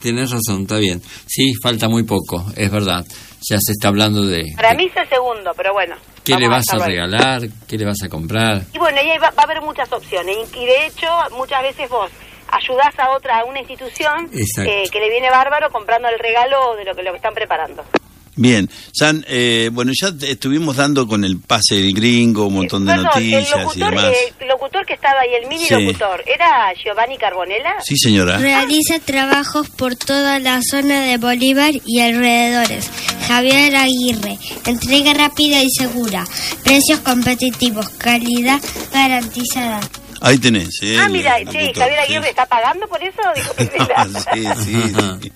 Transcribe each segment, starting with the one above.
Tenés razón, está bien. Sí, falta muy poco, es verdad. Ya se está hablando de... Para mí es el segundo, pero bueno. ¿Qué le vas a regalar? ¿Qué le vas a comprar? Y bueno, y ahí va a haber muchas opciones. Y de hecho, muchas veces vos ayudás a una institución que le viene bárbaro comprando el regalo de lo que están preparando. Bien, San, bueno, ya estuvimos dando con el pase del gringo, un montón de noticias y demás. El locutor que estaba ahí, el mini locutor, ¿era Giovanni Carbonella? Sí, señora. Realiza trabajos por toda la zona de Bolívar y alrededores. Javier Aguirre, entrega rápida y segura, precios competitivos, calidad garantizada. Ahí tenés. Mira, sí, Javier Aguirre está pagando por eso. Sí.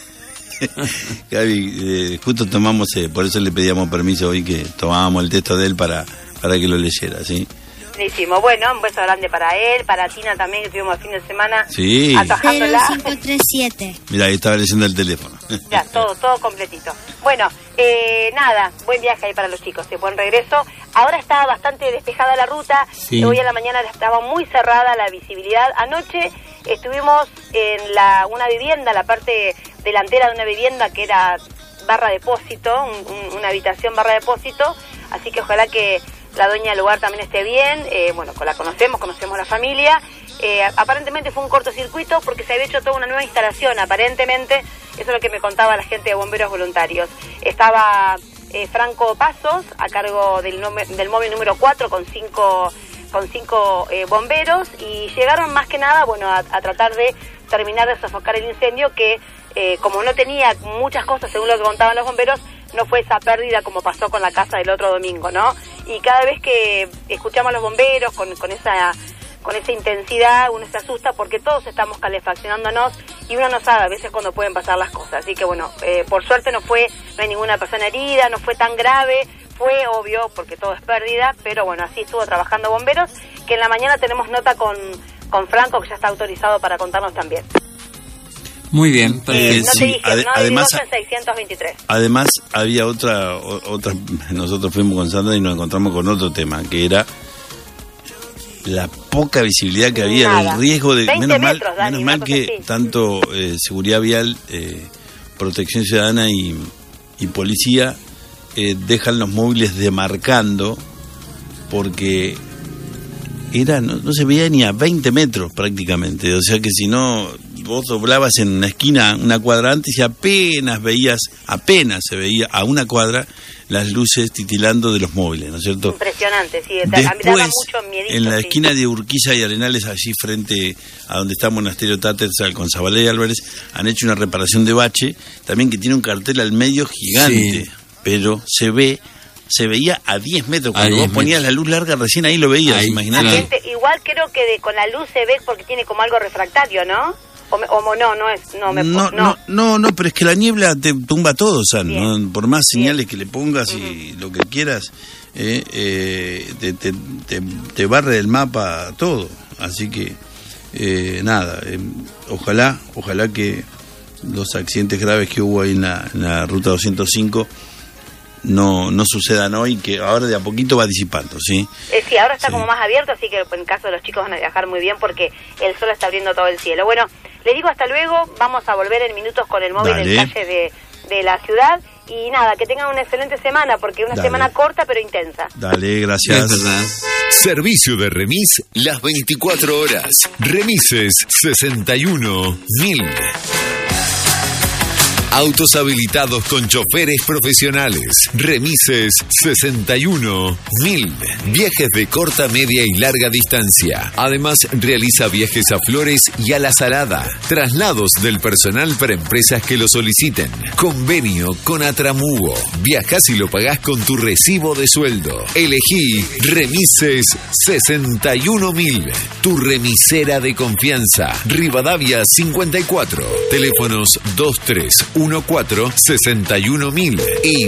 Gaby, justo tomamos, por eso le pedíamos permiso hoy que tomábamos el texto de él para que lo leyera, ¿sí? Buenísimo, bueno, un beso grande para él, para Tina también, que estuvimos el fin de semana sí. atajándola. 0537. Mira, ahí estaba leyendo el teléfono. Ya, todo completito. Bueno, nada, buen viaje ahí para los chicos, buen regreso. Ahora está bastante despejada la ruta, hoy a la mañana estaba muy cerrada la visibilidad. Anoche estuvimos en una vivienda, la parte delantera de una vivienda que era barra depósito, una habitación barra depósito, así que ojalá que la dueña del lugar también esté bien. Bueno, la conocemos la familia. Aparentemente fue un cortocircuito porque se había hecho toda una nueva instalación, aparentemente, eso es lo que me contaba la gente de bomberos voluntarios. Estaba Franco Pasos a cargo del móvil número 4 con cinco bomberos, y llegaron más que nada, bueno, a tratar de terminar de sofocar el incendio que, como no tenía muchas cosas, según lo que contaban los bomberos, no fue esa pérdida como pasó con la casa del otro domingo, ¿no? Y cada vez que escuchamos a los bomberos con esa intensidad, uno se asusta porque todos estamos calefaccionándonos y uno no sabe a veces cuándo pueden pasar las cosas. Así que bueno, por suerte no hay ninguna persona herida, no fue tan grave, fue obvio porque todo es pérdida, pero bueno, así estuvo trabajando bomberos, que en la mañana tenemos nota con Franco, que ya está autorizado para contarnos también. Muy bien, no te dije, además, en 623. Además, había otra, nosotros fuimos con Sandra y nos encontramos con otro tema, que era la poca visibilidad que había, el riesgo de... Menos mal que tanto Seguridad Vial, Protección Ciudadana y Policía dejan los móviles demarcando, porque no se veía ni a 20 metros prácticamente, o sea que si no, vos doblabas en una esquina una cuadra antes y apenas se veía a una cuadra las luces titilando de los móviles, ¿no es cierto? Impresionante, sí. Después, mucho miedito, en la esquina de Urquiza y Arenales, allí frente a donde está Monasterio Tattersall con Zabaleta y Álvarez, han hecho una reparación de bache, también que tiene un cartel al medio gigante, pero se veía a 10 metros. Cuando vos ponías la luz larga, recién ahí lo veías, imaginate. Igual creo que con la luz se ve porque tiene como algo refractario, ¿no? No, pero es que la niebla te tumba todo, San, ¿no? Por más señales que le pongas y lo que quieras, te barre del mapa todo. Así que, nada, ojalá que los accidentes graves que hubo ahí en la ruta 205 no sucedan hoy, que ahora de a poquito va disipando, ¿sí? Sí, ahora está como más abierto, así que en caso de los chicos van a viajar muy bien porque el sol está abriendo todo el cielo. Bueno, le digo hasta luego, vamos a volver en minutos con el móvil en calle de la ciudad, y nada, que tengan una excelente semana, porque es una semana corta pero intensa. Dale, gracias. Servicio de remis las 24 horas. Remises 61.000. Autos habilitados con choferes profesionales. Remises 61.000. Viajes de corta, media y larga distancia. Además, realiza viajes a Flores y a La Salada. Traslados del personal para empresas que lo soliciten. Convenio con Atramugo. Viajás y lo pagás con tu recibo de sueldo. Elegí Remises 61.000. Tu remisera de confianza. Rivadavia 54. Teléfonos 2314-61.000 y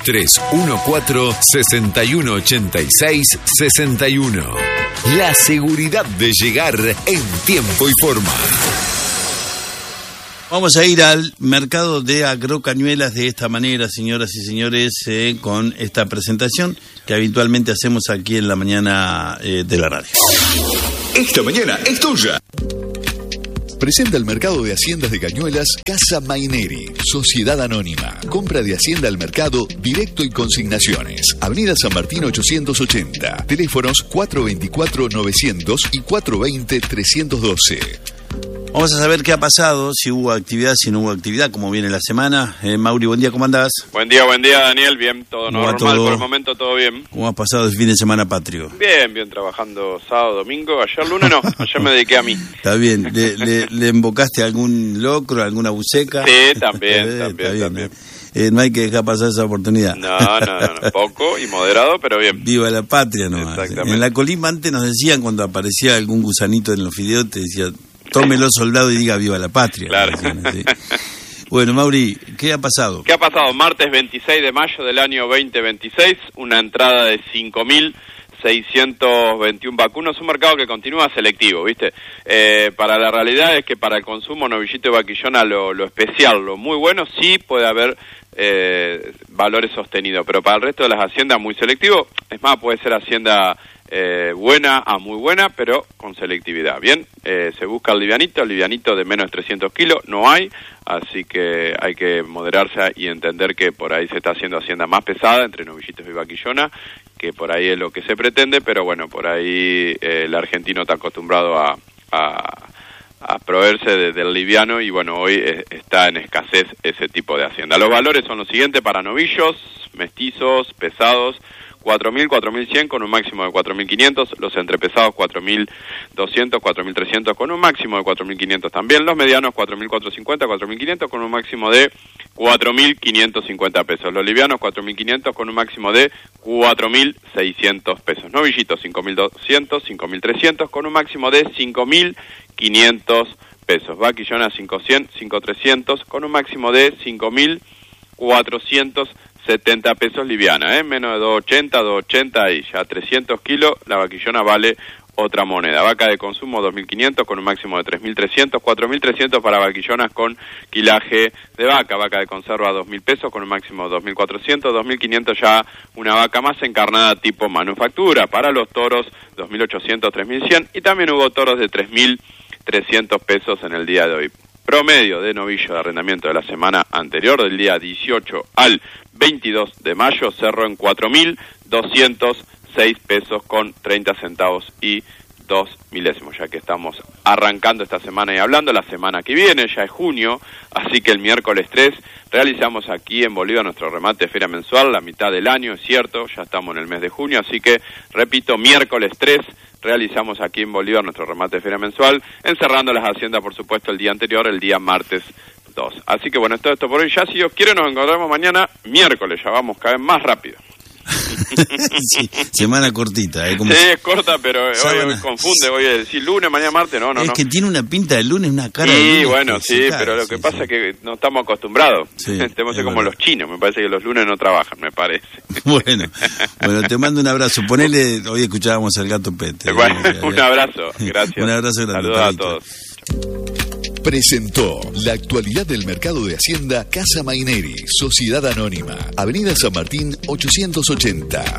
2314-6186-61. La seguridad de llegar en tiempo y forma. Vamos a ir al mercado de agrocañuelas de esta manera, señoras y señores, con esta presentación que habitualmente hacemos aquí en la mañana de la radio. Esta mañana es tuya. Presenta el mercado de haciendas de Cañuelas Casa Maineri, Sociedad Anónima. Compra de hacienda al mercado directo y consignaciones. Avenida San Martín 880. Teléfonos 424-900 y 420-312. Vamos a saber qué ha pasado, si hubo actividad, si no hubo actividad, cómo viene la semana. Mauri, buen día, ¿cómo andás? Buen día, Daniel. Bien, todo normal, por el momento todo bien. ¿Cómo ha pasado el fin de semana patrio? Bien, trabajando sábado, domingo. Ayer lunes no, ayer me dediqué a mí. Está bien, ¿le embocaste algún locro, alguna buceca? Sí, también. No hay que dejar pasar esa oportunidad. No, poco y moderado, pero bien. Viva la patria nomás. Exactamente. En la Colima antes nos decían, cuando aparecía algún gusanito en los fideos, te decía, tómelo soldado y diga viva la patria. Claro. ¿Sí? Bueno, Mauri, ¿qué ha pasado? ¿Qué ha pasado? Martes 26 de mayo del año 2026, una entrada de 5.621 vacunos, un mercado que continúa selectivo, ¿viste? Para la realidad es que para el consumo novillito y vaquillona lo especial, lo muy bueno, sí puede haber valores sostenidos, pero para el resto de las haciendas muy selectivo, es más, puede ser hacienda buena a muy buena, pero con selectividad. Bien, se busca el livianito de menos de 300 kilos, no hay, así que hay que moderarse y entender que por ahí se está haciendo hacienda más pesada entre novillitos y vaquillona, que por ahí es lo que se pretende, pero bueno, por ahí el argentino está acostumbrado a proveerse del liviano y bueno, hoy está en escasez ese tipo de hacienda. Los valores son los siguientes para novillos, mestizos, pesados, 4.000, 4.100 con un máximo de 4.500, los entrepesados 4.200, 4.300 con un máximo de 4.500 también, los medianos 4.450, 4.500 con un máximo de 4.550 pesos, los livianos 4.500 con un máximo de 4.600 pesos, novillitos 5.200, 5.300 con un máximo de 5.500 pesos, vaquillona 5.100, 5.300 con un máximo de 5.470 pesos liviana, menos de 280 y ya 300 kilos, la vaquillona vale otra moneda. Vaca de consumo 2.500 con un máximo de 3.300, 4.300 para vaquillonas con quilaje de vaca de conserva 2.000 pesos con un máximo de 2.400, 2.500 ya una vaca más encarnada tipo manufactura. Para los toros 2.800, 3.100 y también hubo toros de 3.300 pesos en el día de hoy. Promedio de novillo de arrendamiento de la semana anterior, del día 18 al 22 de mayo, cerró en 4.206 pesos con 30 centavos y 2 milésimos, ya que estamos arrancando esta semana y hablando. La semana que viene ya es junio, así que el miércoles 3 realizamos aquí en Bolívar nuestro remate de feria mensual, la mitad del año, es cierto, ya estamos en el mes de junio, así que, repito, miércoles 3 realizamos aquí en Bolívar nuestro remate de feria mensual, encerrando las haciendas, por supuesto, el día anterior, el día martes 2. Así que bueno, todo esto por hoy. Ya, si Dios quiere, nos encontramos mañana, miércoles, ya vamos cada vez más rápido. Sí, semana cortita, Sí, es corta, pero hoy confunde, voy a decir lunes, mañana martes, no. Es que tiene una pinta de lunes, una cara de lunes. Sí, bueno, pero lo que pasa es que no estamos acostumbrados. Tenemos que ser como los chinos, me parece que los lunes no trabajan, me parece. Bueno, te mando un abrazo. Ponele, hoy escuchábamos al Gato Pete. Bueno, un abrazo, gracias. Un abrazo grande. Saludos a todos. Presentó la actualidad del mercado de Hacienda Casa Maineri, Sociedad Anónima, Avenida San Martín 880.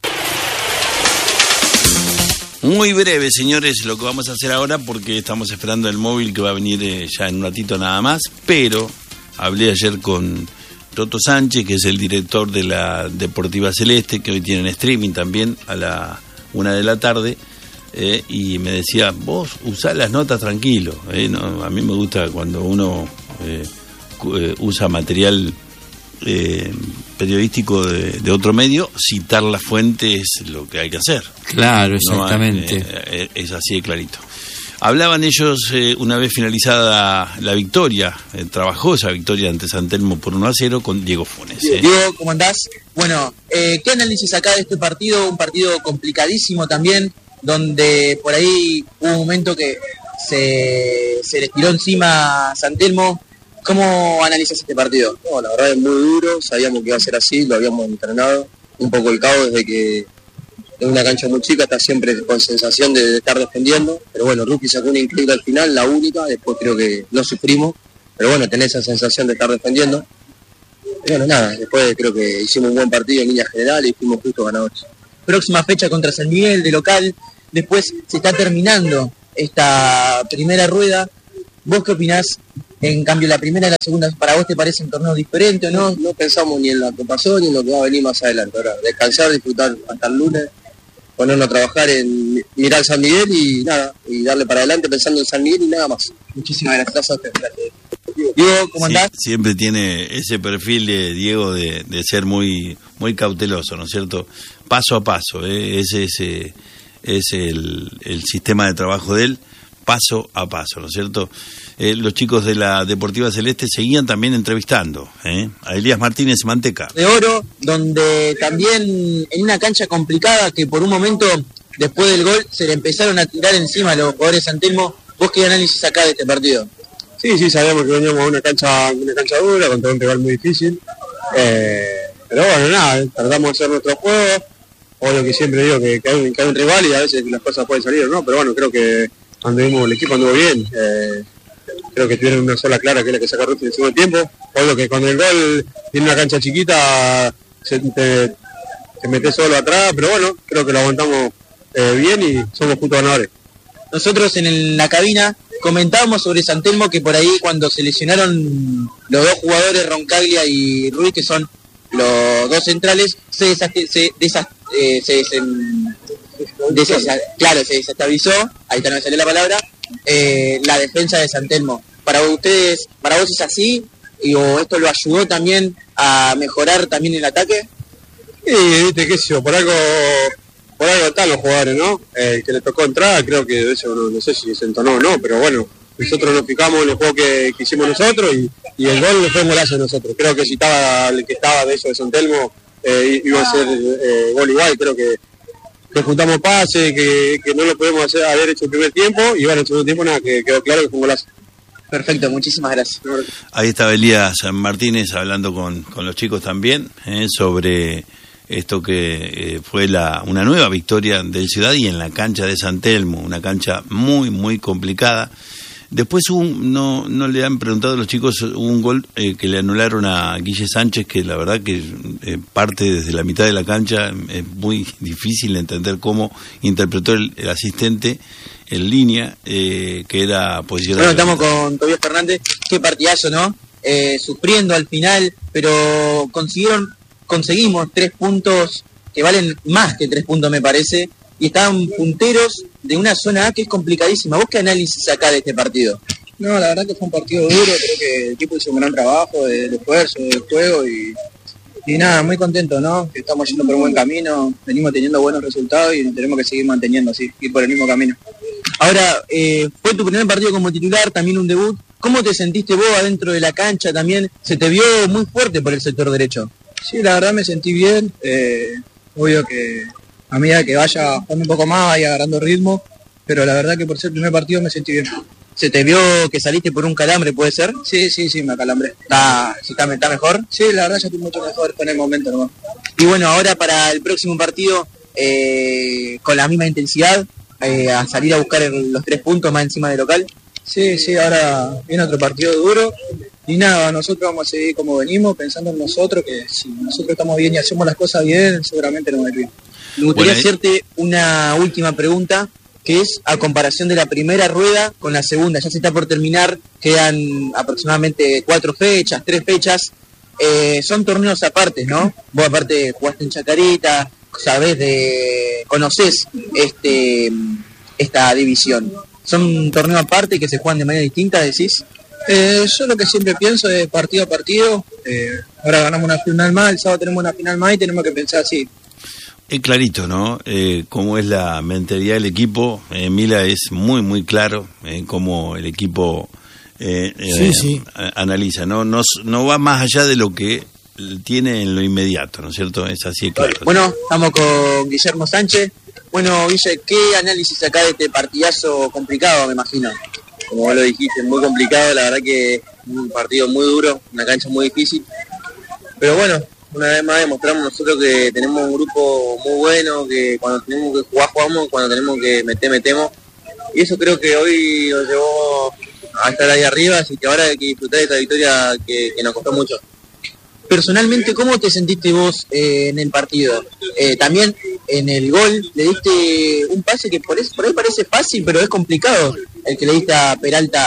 Muy breve, señores, lo que vamos a hacer ahora, porque estamos esperando el móvil que va a venir ya en un ratito nada más, pero hablé ayer con Toto Sánchez, que es el director de la Deportiva Celeste, que hoy tienen streaming también a la 1 de la tarde. Y me decía, vos usá las notas tranquilo, no, a mí me gusta cuando uno usa material periodístico de otro medio, citar la fuente es lo que hay que hacer. Claro, exactamente. Es así de clarito. Hablaban ellos una vez finalizada la victoria, trabajó esa victoria ante San Telmo por 1-0 con Diego Funes. Diego, ¿cómo andás? Bueno, ¿qué análisis acá de este partido? Un partido complicadísimo también, donde por ahí hubo un momento que se les tiró encima San Telmo. ¿Cómo analizas este partido? No, la verdad es muy duro, sabíamos que iba a ser así, lo habíamos entrenado. Un poco el caos desde que en una cancha muy chica está siempre con sensación de estar defendiendo. Pero bueno, Rookie sacó una increíble al final, la única, después creo que no sufrimos. Pero bueno, tenés esa sensación de estar defendiendo. Y bueno, nada, después creo que hicimos un buen partido en líneas generales y fuimos justo ganadores. Próxima fecha contra San Miguel de local, después se está terminando esta primera rueda ¿Vos qué opinás? En cambio, la primera y la segunda, ¿para vos te parece un torneo diferente o no? No pensamos ni en lo que pasó ni en lo que va a venir más adelante. Ahora, descansar, disfrutar hasta el lunes, ponernos a trabajar en mirar San Miguel y nada, y darle para adelante pensando en San Miguel y nada más. Muchísimas gracias. Diego, ¿cómo andás? Siempre tiene ese perfil de Diego de ser muy muy cauteloso, ¿no es cierto? Paso a paso, ese es el sistema de trabajo de él, paso a paso, ¿no es cierto? Los chicos de la Deportiva Celeste seguían también entrevistando a Elías Martínez Manteca. De Oro, donde también en una cancha complicada que por un momento, después del gol, se le empezaron a tirar encima a los jugadores de San Telmo. ¿Vos qué análisis sacás de este partido? Sí, sabemos que veníamos a una cancha dura, contra un rival muy difícil. Pero bueno, nada, tratamos de hacer nuestro juego. Obvio que siempre digo que hay un rival y a veces las cosas pueden salir, ¿no? Pero bueno, creo que el equipo anduvo bien. Creo que tuvieron una sola clara, que es la que saca Rufi en el segundo tiempo. Obvio que cuando el gol tiene una cancha chiquita, te metes solo atrás, pero bueno, creo que lo aguantamos bien y somos puntos ganadores. Nosotros en la cabina comentábamos sobre San Telmo que por ahí cuando se lesionaron los dos jugadores, Roncaglia y Ruiz, que son los dos centrales, se desestabilizó, ahí está, no me salió la palabra, la defensa de San Telmo. Para vos es así, o esto lo ayudó también a mejorar también el ataque? Viste, qué sé yo, por algo están los jugadores, ¿no? Que le tocó entrar, creo que de eso no sé si se entonó o no, pero bueno, nosotros nos fijamos en el juego que hicimos nosotros y el gol fue un golazo de nosotros. Creo que si estaba el que estaba de eso de San Telmo, iba a ser gol igual. Creo que juntamos pases, que no lo podemos haber hecho el primer tiempo, y bueno, el segundo tiempo nada, que quedó claro que fue un golazo. Perfecto, muchísimas gracias. Ahí estaba Elías Martínez hablando con los chicos también sobre esto que fue una nueva victoria del Ciudad y en la cancha de San Telmo, una cancha muy, muy complicada. Después no le han preguntado a los chicos un gol que le anularon a Guille Sánchez, que la verdad que parte desde la mitad de la cancha. Es muy difícil entender cómo interpretó el asistente en línea, que era posicionado. Bueno, estamos con Tobias Fernández, qué partidazo, ¿no? Sufriendo al final, pero conseguimos 3 puntos que valen más que 3 puntos, me parece, y estaban punteros de una zona A que es complicadísima. ¿Vos qué análisis sacás de este partido? No, la verdad que fue un partido duro, creo que el equipo hizo un gran trabajo de esfuerzo, de juego y nada, muy contento, ¿no? Que estamos yendo por un buen camino, venimos teniendo buenos resultados y tenemos que seguir manteniendo así, ir por el mismo camino. Ahora, fue tu primer partido como titular, también un debut. ¿Cómo te sentiste vos adentro de la cancha también? Se te vio muy fuerte por el sector derecho. Sí, la verdad me sentí bien, obvio que a medida que vaya jugando un poco más, vaya agarrando ritmo, pero la verdad que por ser el primer partido me sentí bien. ¿Se te vio que saliste por un calambre, puede ser? Sí, me acalambré. ¿Está mejor? Sí, la verdad ya estoy mucho mejor con el momento nomás. Y bueno, ahora para el próximo partido, con la misma intensidad, a salir a buscar los 3 puntos más encima del local. Sí, ahora viene otro partido duro. Y nada, nosotros vamos a seguir como venimos, pensando en nosotros, que si nosotros estamos bien y hacemos las cosas bien, seguramente nos va a ir bien. Me gustaría hacerte una última pregunta, que es a comparación de la primera rueda con la segunda. Ya se está por terminar, quedan aproximadamente 3 fechas. Son torneos aparte, ¿no? Vos aparte jugaste en Chacarita, conocés esta división. ¿Son torneos aparte que se juegan de manera distinta, decís? Yo lo que siempre pienso es partido a partido. Ahora ganamos una final más, el sábado tenemos una final más y tenemos que pensar así. Es clarito, ¿no? Cómo es la mentalidad del equipo. Mila es muy, muy claro cómo el equipo analiza. No va más allá de lo que tiene en lo inmediato, ¿no es cierto? Es así de claro. Bueno, estamos con Guillermo Sánchez. Bueno, Guille, ¿qué análisis acá de este partidazo complicado, me imagino? Como vos lo dijiste, muy complicado, la verdad que un partido muy duro, una cancha muy difícil. Pero bueno, una vez más demostramos nosotros que tenemos un grupo muy bueno, que cuando tenemos que jugar, jugamos, cuando tenemos que meter, metemos. Y eso creo que hoy nos llevó a estar ahí arriba, así que ahora hay que disfrutar de esta victoria que nos costó mucho. Personalmente, ¿cómo te sentiste vos en el partido? También en el gol le diste un pase que por ahí parece fácil, pero es complicado, el que le diste a Peralta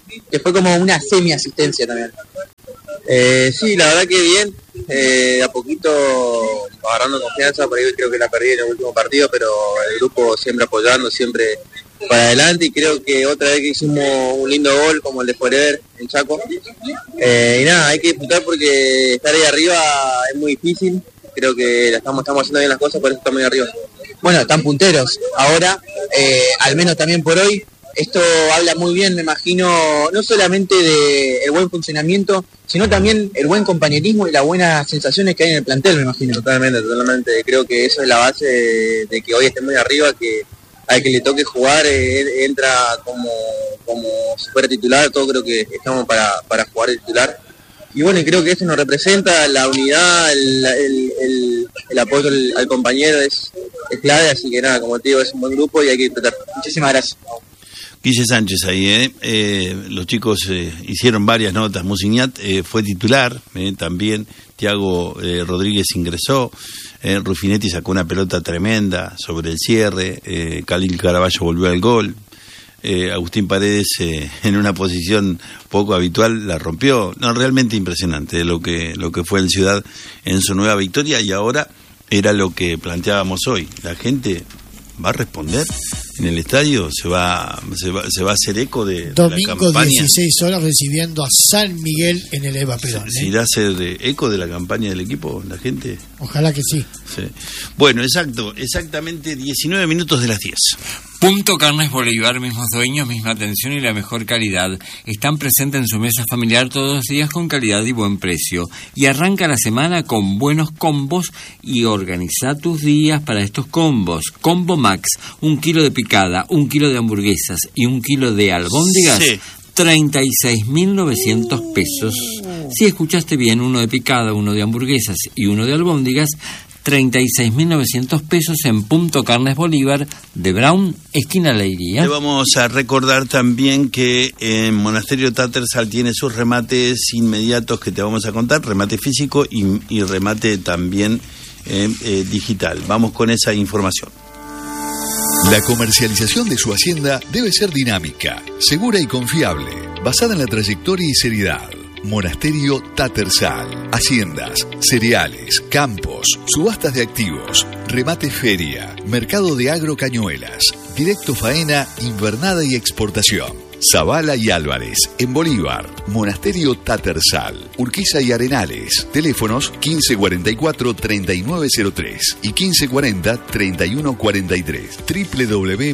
que fue como una semi-asistencia también. Sí, la verdad que bien, a poquito agarrando confianza, por ahí creo que la perdí en el último partido, pero el grupo siempre apoyando, siempre para adelante, y creo que otra vez que hicimos un lindo gol como el de Forever en Chaco, y nada, hay que disfrutar porque estar ahí arriba es muy difícil, creo que estamos haciendo bien las cosas, por eso estamos ahí arriba. Bueno, están punteros ahora, al menos también por hoy. Esto habla muy bien, me imagino, no solamente de el buen funcionamiento, sino también el buen compañerismo y las buenas sensaciones que hay en el plantel, me imagino. Totalmente. Creo que eso es la base de que hoy estemos muy arriba, que al que le toque jugar entra como si fuera titular. Todo creo que estamos para jugar de titular. Y bueno, creo que eso nos representa, la unidad, el apoyo al compañero es clave, así que nada, como te digo, es un buen grupo y hay que disfrutar. Muchísimas gracias. Guille Sánchez ahí, los chicos hicieron varias notas. Musiñat fue titular, también Thiago Rodríguez ingresó, Ruffinetti sacó una pelota tremenda sobre el cierre, Khalil Caraballo volvió al gol, Agustín Paredes en una posición poco habitual la rompió. No, realmente impresionante lo que fue el Ciudad en su nueva victoria, y ahora era lo que planteábamos hoy. La gente va a responder en el estadio, se va a hacer eco de domingo, la campaña. 16 horas recibiendo a San Miguel en el Eva Perón. ¿Se irá a hacer eco de la campaña del equipo la gente? Ojalá que sí. Bueno, exactamente 19 minutos de las 10. Punto Carnes Bolívar, mismos dueños, misma atención y la mejor calidad. Están presentes en su mesa familiar todos los días con calidad y buen precio. Y arranca la semana con buenos combos y organiza tus días para estos combos. Combo Max, 1 kilo de picada, 1 kilo de hamburguesas y 1 kilo de albóndigas. Sí. 36.900 pesos. Si escuchaste bien, 1 de picada, 1 de hamburguesas y 1 de albóndigas, 36.900 pesos en Punto Carnes Bolívar de Brown, esquina Leiría. Le vamos a recordar también que en Monasterio Tattersall tiene sus remates inmediatos que te vamos a contar, remate físico y remate también digital. Vamos con esa información. La comercialización de su hacienda debe ser dinámica, segura y confiable, basada en la trayectoria y seriedad. Monasterio Tattersall. Haciendas, cereales, campos, subastas de activos, remate feria, mercado de agrocañuelas, directo faena, invernada y exportación. Zavala y Álvarez, en Bolívar. Monasterio Tattersall, Urquiza y Arenales. Teléfonos 1544-3903 y 1540-3143.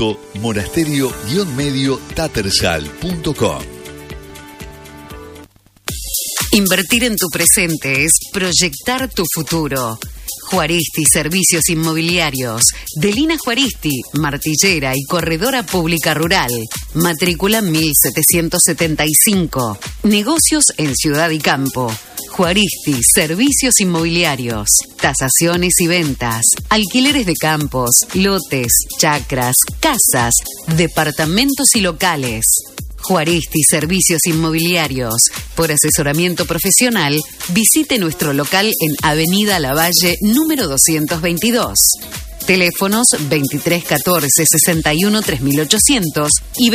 www.monasterio-mediotattersall.com. Invertir en tu presente es proyectar tu futuro. Juaristi Servicios Inmobiliarios. Delina Juaristi, martillera y corredora pública rural. Matrícula 1775. Negocios en ciudad y campo. Juaristi Servicios Inmobiliarios. Tasaciones y ventas. Alquileres de campos, lotes, chacras, casas, departamentos y locales. Juaristi Servicios Inmobiliarios. Por asesoramiento profesional, visite nuestro local en Avenida Lavalle, número 222. Teléfonos 2314-61-3800 y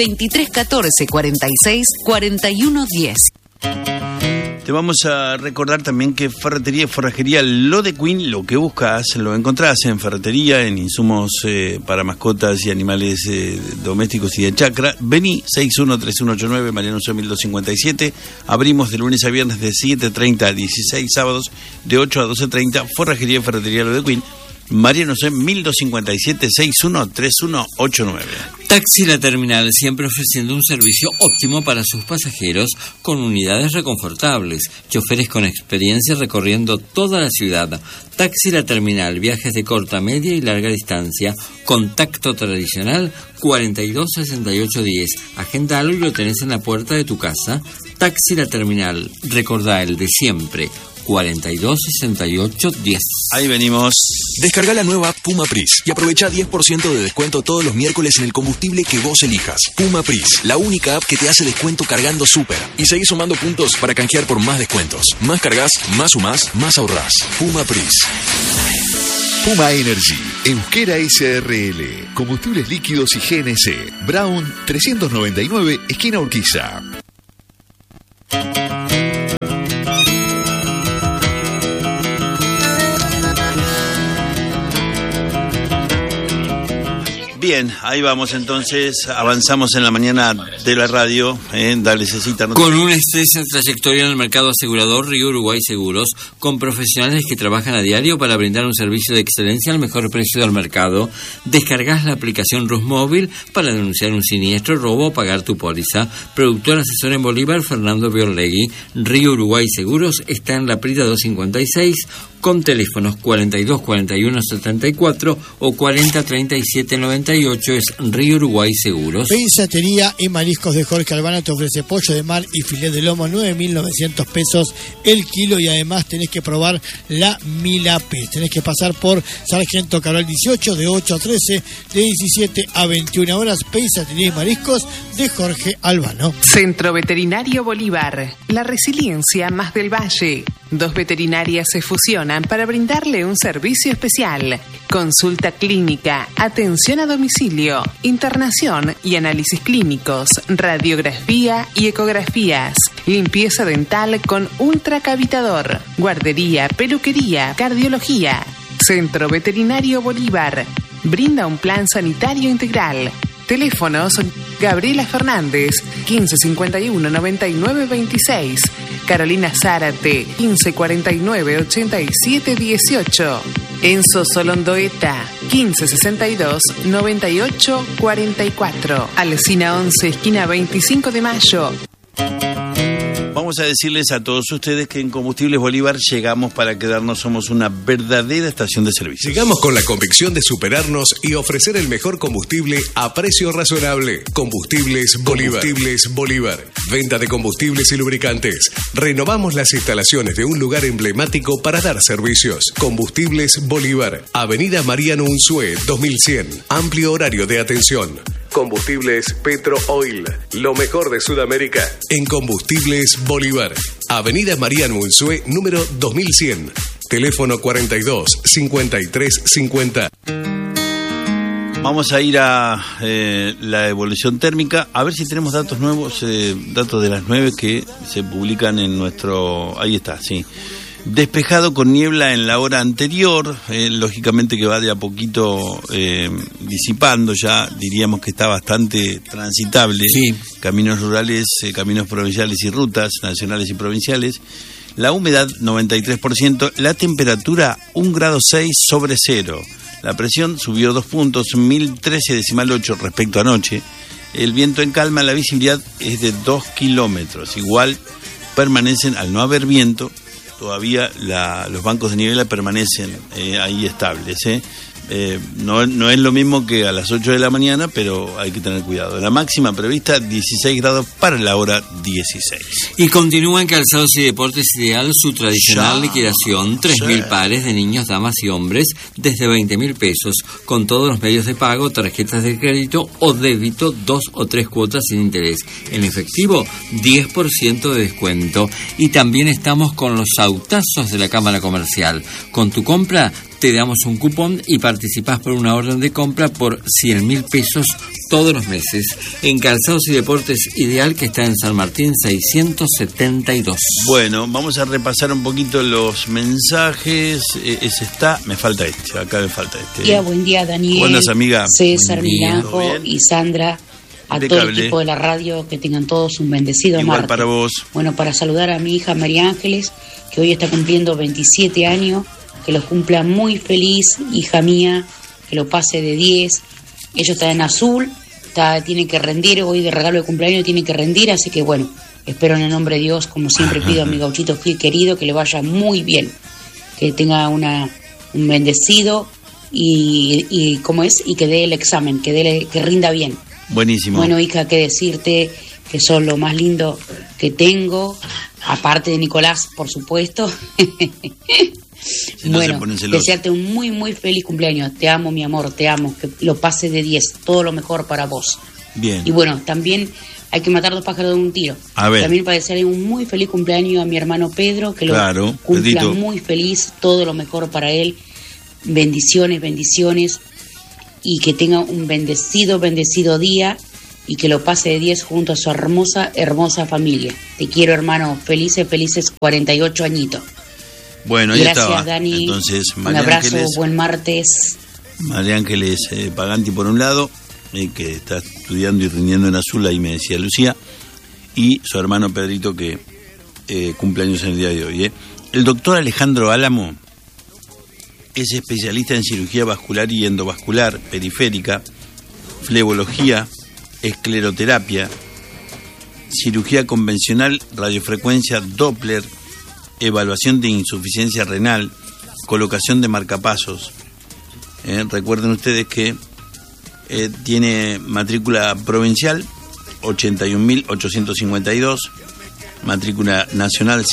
2314-46-4110. Te vamos a recordar también que Ferretería y Forrajería Lo de Queen, lo que buscas, lo encontrás en ferretería, en insumos para mascotas y animales domésticos y de chacra. Vení, 613189, Mariano José 1257. Abrimos de lunes a viernes de 7:30 a 16, sábados de 8 a 12:30. Forrajería y Ferretería Lo de Queen, Mariano José 1257, 613189. Taxi La Terminal, siempre ofreciendo un servicio óptimo para sus pasajeros con unidades reconfortables, choferes con experiencia recorriendo toda la ciudad. Taxi La Terminal, viajes de corta, media y larga distancia. Contacto tradicional 426810. Agendalo y lo tenés en la puerta de tu casa. Taxi La Terminal, recordá el de siempre. 426810. Ahí venimos. Descarga la nueva Puma Pris y aprovecha 10% de descuento todos los miércoles en el combustible que vos elijas. Puma Pris, la única app que te hace descuento cargando súper. Y seguís sumando puntos para canjear por más descuentos. Más cargas, más sumás, más ahorrás. Puma Pris. Puma Energy, Euskera SRL, Combustibles Líquidos y GNC, Brown 399, esquina Urquiza. Bien, ahí vamos entonces, avanzamos en la mañana de la radio, dale Cecita. Con una extensa trayectoria en el mercado asegurador, Río Uruguay Seguros, con profesionales que trabajan a diario para brindar un servicio de excelencia al mejor precio del mercado. Descargas la aplicación Rus Móvil para denunciar un siniestro, robo o pagar tu póliza. Productor asesor en Bolívar, Fernando Biorlegui. Río Uruguay Seguros está en la Prida 256, con teléfonos 42 41 74 o 40 37 98. Es Río Uruguay Seguros. Pensatería y Mariscos de Jorge Albana te ofrece pollo de mar y filé de lomo, 9.900 pesos el kilo, y además tenés que probar la Milapés. Tenés que pasar por Sargento Cabral 18 de 8 a 13, de 17 a 21 horas. Pensatería y Mariscos de Jorge Albano. Centro Veterinario Bolívar, la resiliencia más del valle. 2 veterinarias se fusionan para brindarle un servicio especial. Consulta clínica, atención a domicilio, internación y análisis clínicos, radiografía y ecografías, limpieza dental con ultracavitador, guardería, peluquería, cardiología. Centro Veterinario Bolívar brinda un plan sanitario integral. Teléfonos: Gabriela Fernández, 1551 99 26, Carolina Zárate, 1549 87 18, Enzo Solondoeta, 1562 98 44, Alsina 11, esquina 25 de Mayo. Vamos a decirles a todos ustedes que en Combustibles Bolívar llegamos para quedarnos, somos una verdadera estación de servicio. Llegamos con la convicción de superarnos y ofrecer el mejor combustible a precio razonable. Combustibles Bolívar. Combustibles Bolívar. Venta de combustibles y lubricantes. Renovamos las instalaciones de un lugar emblemático para dar servicios. Combustibles Bolívar. Avenida Mariano Unzué, 2100. Amplio horario de atención. Combustibles Petro Oil, lo mejor de Sudamérica. En Combustibles Bolívar, Avenida Mariano Unzué, número 2100. Teléfono 42 53 50. Vamos a ir a la evolución térmica, a ver si tenemos datos nuevos, datos de las 9 que se publican en nuestro... Ahí está, sí. Despejado con niebla en la hora anterior, lógicamente que va de a poquito disipando, ya diríamos que está bastante transitable. Sí. Caminos rurales, caminos provinciales y rutas nacionales y provinciales. La humedad 93%, la temperatura 1,6 grados sobre cero. La presión subió 2 puntos, 1013,8 respecto a anoche. El viento en calma, la visibilidad es de 2 kilómetros. Igual permanecen, al no haber viento, todavía los bancos de niebla permanecen ahí estables. No es lo mismo que a las 8 de la mañana, pero hay que tener cuidado. La máxima prevista, 16 grados para la hora 16. Y continúa en Calzados y Deportes Ideal su tradicional liquidación, 3.000 pares de niños, damas y hombres, desde 20.000 pesos, con todos los medios de pago, tarjetas de crédito o débito, 2 o 3 cuotas sin interés. En efectivo, 10% de descuento. Y también estamos con los autazos de la Cámara Comercial. Con tu compra te damos un cupón y participás por una orden de compra por 100.000 pesos todos los meses. En Calzados y Deportes Ideal, que está en San Martín 672. Bueno, vamos a repasar un poquito los mensajes. Me falta acá me falta este. Buen día, Daniel. Buenas, amiga. César, Milanjo y Sandra. A todo el equipo de la radio, que tengan todos un bendecido Igual martes. Para vos. Bueno, para saludar a mi hija María Ángeles, que hoy está cumpliendo 27 años, que los cumpla muy feliz, hija mía, que lo pase de 10. Ella está en azul, tiene que rendir, hoy de regalo de cumpleaños tiene que rendir, así que bueno, espero en el nombre de Dios, como siempre pido a mi gauchito Gil querido, que le vaya muy bien, que tenga un bendecido y que dé el examen, que rinda bien. Buenísimo. Bueno, hija, que decirte que son lo más lindo que tengo, aparte de Nicolás, por supuesto. Bueno, desearte un muy, muy feliz cumpleaños. Te amo, mi amor, te amo. Que lo pases de 10. Todo lo mejor para vos. Bien. Y bueno, también hay que matar 2 pájaros de un tiro. A ver. También para desearle un muy feliz cumpleaños a mi hermano Pedro. Que lo cumpla muy feliz. Todo lo mejor para él. bendiciones, y que tenga un bendecido día y que lo pase de 10 junto a su hermosa familia. Te quiero, hermano. Felices 48 añitos. Bueno, ahí gracias, estaba. Dani. Entonces, un abrazo, buen martes. María Ángeles Paganti por un lado, que está estudiando y rindiendo en Azul, ahí me decía Lucía, y su hermano Pedrito, que cumple años en el día de hoy. El doctor Alejandro Álamo es especialista en cirugía vascular y endovascular periférica, flebología, escleroterapia, cirugía convencional, radiofrecuencia Doppler, evaluación de insuficiencia renal, colocación de marcapasos. Recuerden ustedes que tiene matrícula provincial 81.852, matrícula nacional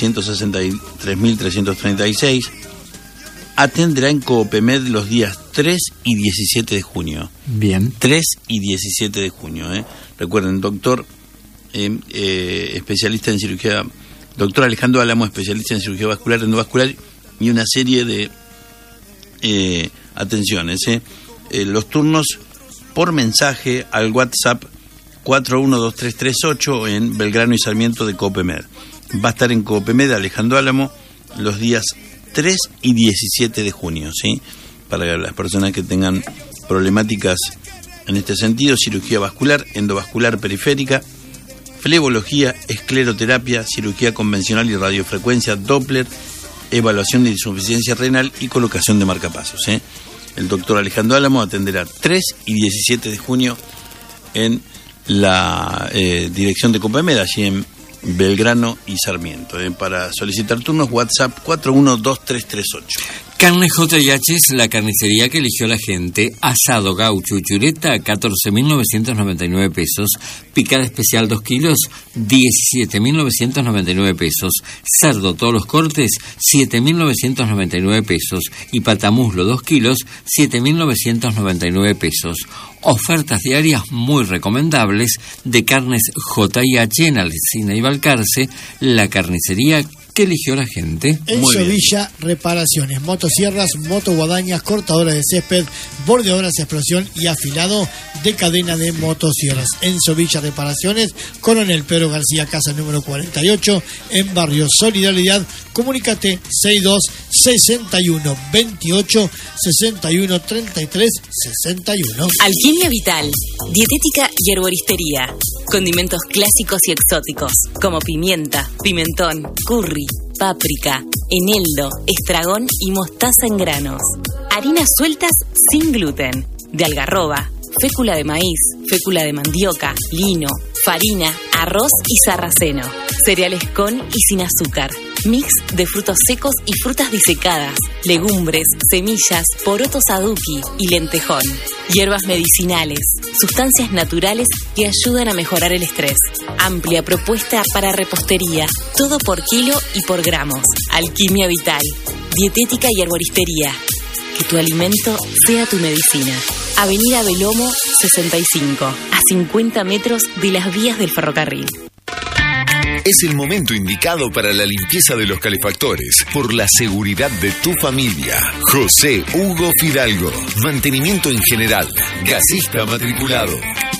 163.336. Atenderá en Coopemed los días 3 y 17 de junio. Bien. 3 y 17 de junio. Recuerden, doctor especialista en cirugía, doctor Alejandro Álamo, especialista en cirugía vascular, endovascular y una serie de atenciones. Los turnos por mensaje al WhatsApp 412338 en Belgrano y Sarmiento de Coopemed. Va a estar en Coopemed Alejandro Álamo los días 3 y 17 de junio, ¿sí? Para las personas que tengan problemáticas en este sentido: cirugía vascular, endovascular periférica, flebología, escleroterapia, cirugía convencional y radiofrecuencia Doppler, evaluación de insuficiencia renal y colocación de marcapasos. El doctor Alejandro Álamo atenderá 3 y 17 de junio en la dirección de Coopemed, allí en Belgrano y Sarmiento. Para solicitar turnos, WhatsApp 412338. Carne J&H es la carnicería que eligió la gente. Asado, gaucho y chuleta, 14.999 pesos. Picada especial 2 kilos, 17.999 pesos. Cerdo, todos los cortes, 7.999 pesos. Y patamuslo, 2 kilos, 7.999 pesos. Ofertas diarias muy recomendables de Carnes J&H en Alsina y Balcarce, la carnicería que eligió la gente. En Sovilla, reparaciones, motosierras, motoguadañas, cortadoras de césped, bordeadoras, explosión y afilado de cadena de motosierras. En Sovilla, reparaciones, Coronel Pedro García, casa número 48, en Barrio Solidaridad. Comunícate 62 61 28 61 33 61. Alquimia Vital, dietética y herboristería. Condimentos clásicos y exóticos, como pimienta, pimentón, curry, páprica, eneldo, estragón y mostaza en granos. Harinas sueltas sin gluten, de algarroba, fécula de maíz, fécula de mandioca, lino, farina, arroz y sarraceno. Cereales con y sin azúcar. Mix de frutos secos y frutas disecadas, legumbres, semillas, porotos aduki y lentejón. Hierbas medicinales, sustancias naturales que ayudan a mejorar el estrés. Amplia propuesta para repostería, todo por kilo y por gramos. Alquimia Vital, dietética y herboristería. Que tu alimento sea tu medicina. Avenida Belomo 65, a 50 metros de las vías del ferrocarril. Es el momento indicado para la limpieza de los calefactores por la seguridad de tu familia. José Hugo Fidalgo. Mantenimiento en general. Gasista matriculado.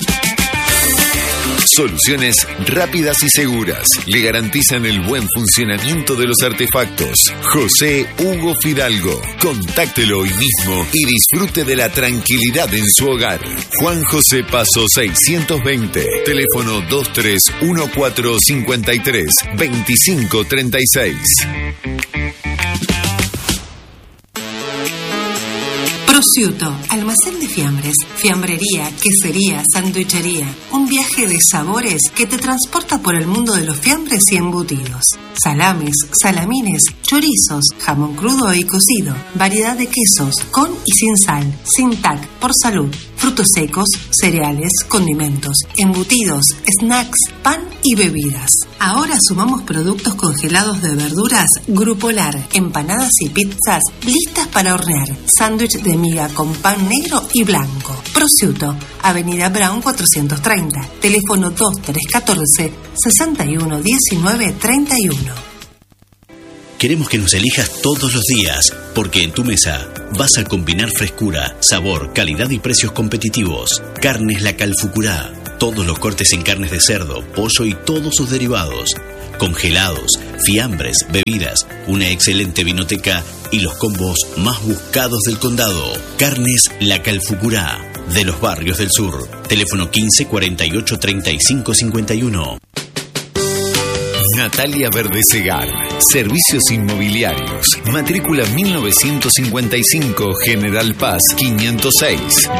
Soluciones rápidas y seguras. Le garantizan el buen funcionamiento de los artefactos. José Hugo Fidalgo. Contáctelo hoy mismo y disfrute de la tranquilidad en su hogar. Juan José Paso 620. Teléfono 231453 2536. Prosciutto, almacén de fiambres, fiambrería, quesería, sanduichería. Un viaje de sabores que te transporta por el mundo de los fiambres y embutidos. Salames, salamines, chorizos, jamón crudo y cocido. Variedad de quesos, con y sin sal, sin TAC, por salud. Frutos secos, cereales, condimentos, embutidos, snacks, pan y bebidas. Ahora sumamos productos congelados de verduras Grupolar, empanadas y pizzas listas para hornear. Sándwich de miga con pan negro y blanco. Prosciutto, Avenida Brown 430. Teléfono 2314 61 19 31. Queremos que nos elijas todos los días, porque en tu mesa vas a combinar frescura, sabor, calidad y precios competitivos. Carnes La Calfucurá. Todos los cortes en carnes de cerdo, pollo y todos sus derivados. Congelados, fiambres, bebidas, una excelente vinoteca y los combos más buscados del condado. Carnes La Calfucurá, de los barrios del sur. Teléfono 15 48 35 51. Natalia Verdesegar, Servicios Inmobiliarios, matrícula 1955, General Paz 506,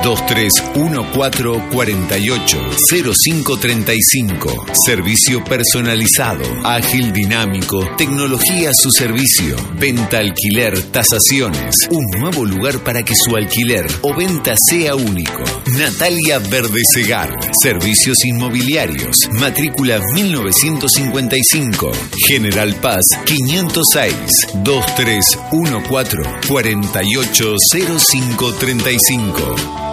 2314480535. Servicio personalizado, ágil, dinámico, tecnología a su servicio, venta, alquiler, tasaciones, un nuevo lugar para que su alquiler o venta sea único. Natalia Verdesegar, Servicios Inmobiliarios, matrícula 1955, General Paz 506, 2314480535.